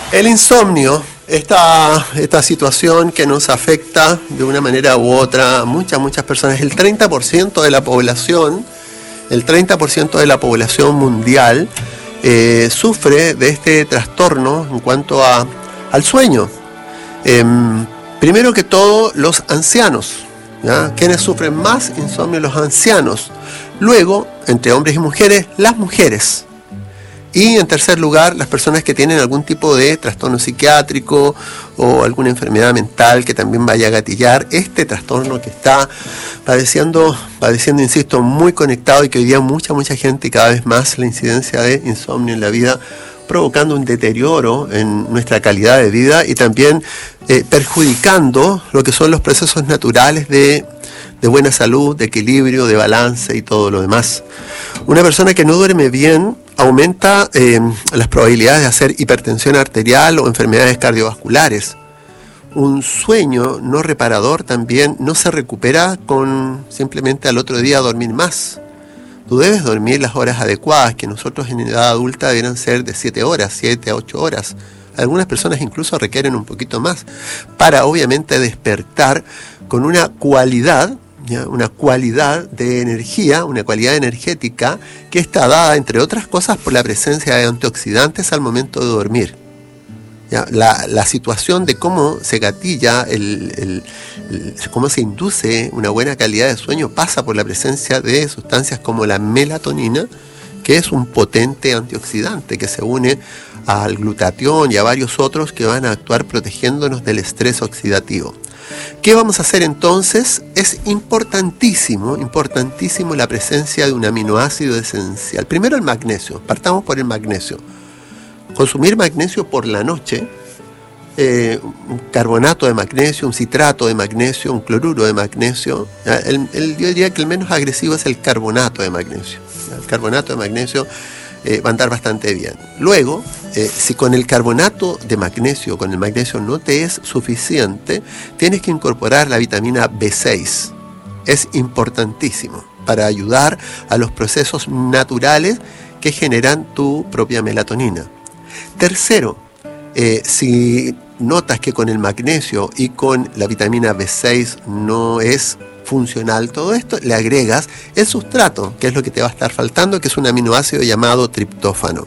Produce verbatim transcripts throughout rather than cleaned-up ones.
El insomnio, esta, esta situación que nos afecta de una manera u otra a muchas, muchas personas, el treinta por ciento de la población, el treinta por ciento de la población mundial eh, sufre de este trastorno en cuanto a, al sueño. Eh, primero que todo, los ancianos, ¿ya? ¿Quiénes sufren más insomnio? Los ancianos. Luego, entre hombres y mujeres, las mujeres. Y en tercer lugar, las personas que tienen algún tipo de trastorno psiquiátrico o alguna enfermedad mental que también vaya a gatillar este trastorno que está padeciendo, padeciendo, insisto, muy conectado, y que hoy día mucha, mucha gente y cada vez más la incidencia de insomnio en la vida, provocando un deterioro en nuestra calidad de vida y también eh, perjudicando lo que son los procesos naturales de, de buena salud, de equilibrio, de balance y todo lo demás. Una persona que no duerme bien aumenta eh, las probabilidades de hacer hipertensión arterial o enfermedades cardiovasculares. Un sueño no reparador también no se recupera con simplemente al otro día dormir más. Tú debes dormir las horas adecuadas, que nosotros en edad adulta deberían ser de siete horas, siete a ocho horas. Algunas personas incluso requieren un poquito más, para obviamente despertar con una cualidad, ¿ya? una cualidad de energía, una cualidad energética que está dada, entre otras cosas, por la presencia de antioxidantes al momento de dormir. ¿Ya? La, la situación de cómo se gatilla, el, el, el, cómo se induce una buena calidad de sueño pasa por la presencia de sustancias como la melatonina, que es un potente antioxidante que se une al glutatión y a varios otros que van a actuar protegiéndonos del estrés oxidativo. ¿Qué vamos a hacer entonces? Es importantísimo, importantísimo la presencia de un aminoácido esencial. Primero el magnesio, partamos por el magnesio. Consumir magnesio por la noche, eh, un carbonato de magnesio, un citrato de magnesio, un cloruro de magnesio. El, el, yo diría que el menos agresivo es el carbonato de magnesio. El carbonato de magnesio eh, va a andar bastante bien. Luego, eh, si con el carbonato de magnesio, con el magnesio no te es suficiente, tienes que incorporar la vitamina B seis. Es importantísimo para ayudar a los procesos naturales que generan tu propia melatonina. Tercero, eh, si notas que con el magnesio y con la vitamina B seis no es funcional todo esto, le agregas el sustrato, que es lo que te va a estar faltando, que es un aminoácido llamado triptófano.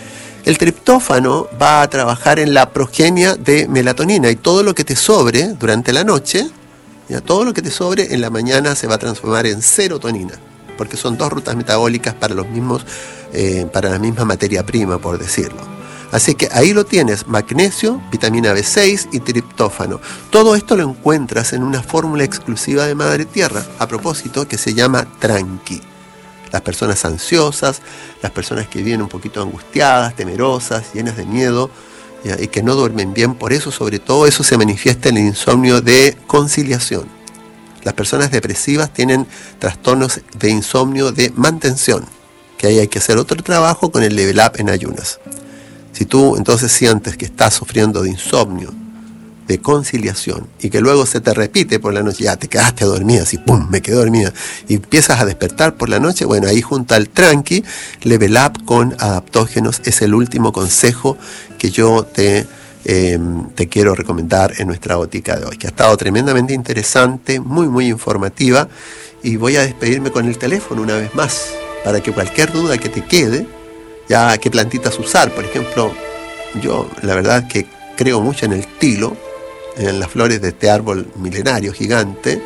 El triptófano va a trabajar en la progenia de melatonina, y todo lo que te sobre durante la noche, ya, todo lo que te sobre en la mañana se va a transformar en serotonina, porque son dos rutas metabólicas para los mismos, eh, para la misma materia prima, por decirlo. Así que ahí lo tienes, magnesio, vitamina B seis y triptófano. Todo esto lo encuentras en una fórmula exclusiva de Madre Tierra, a propósito, que se llama Tranqui. Las personas ansiosas, las personas que viven un poquito angustiadas, temerosas, llenas de miedo, ¿ya? Y que no duermen bien, por eso, sobre todo, eso se manifiesta en el insomnio de conciliación. Las personas depresivas tienen trastornos de insomnio de mantención, que ahí hay que hacer otro trabajo con el level up en ayunas. Si tú entonces sientes que estás sufriendo de insomnio, de conciliación, y que luego se te repite por la noche, ya te quedaste dormida, así pum, me quedé dormida, y empiezas a despertar por la noche, bueno, ahí junto al Tranqui, Level Up con adaptógenos es el último consejo que yo te, eh, te quiero recomendar en nuestra botica de hoy, que ha estado tremendamente interesante, muy, muy informativa, y voy a despedirme con el teléfono una vez más, para que cualquier duda que te quede, ya qué plantitas usar. Por ejemplo, yo la verdad que creo mucho en el tilo, en las flores de este árbol milenario gigante.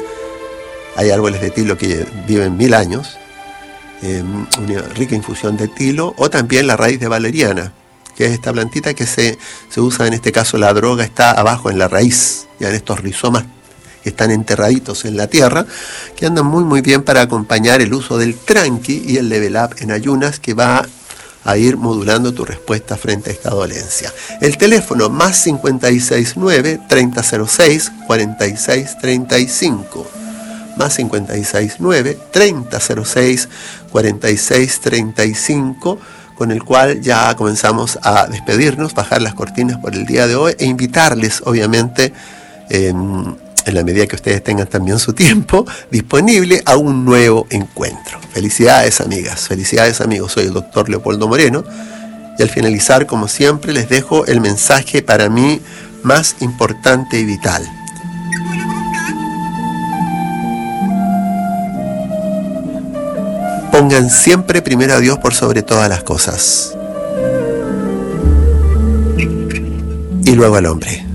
Hay árboles de tilo que viven mil años, eh, una rica infusión de tilo, o también la raíz de valeriana, que es esta plantita que se, se usa, en este caso la droga está abajo en la raíz, ya en estos rizomas que están enterraditos en la tierra, que andan muy muy bien para acompañar el uso del Tranqui y el Level Up en ayunas, que va a ir modulando tu respuesta frente a esta dolencia. El teléfono más cincuenta y seis nueve, treinta cero seis, cuarenta y seis treinta y cinco, más cincuenta y seis nueve, treinta cero seis, cuarenta y seis treinta y cinco, con el cual ya comenzamos a despedirnos, bajar las cortinas por el día de hoy e invitarles, obviamente, en, en la medida que ustedes tengan también su tiempo disponible, a un nuevo encuentro. Felicidades, amigas, felicidades, amigos. Soy el doctor Leopoldo Moreno Y al finalizar, como siempre, les dejo el mensaje para mí más importante y vital. Pongan siempre primero a Dios por sobre todas las cosas. Y luego al hombre.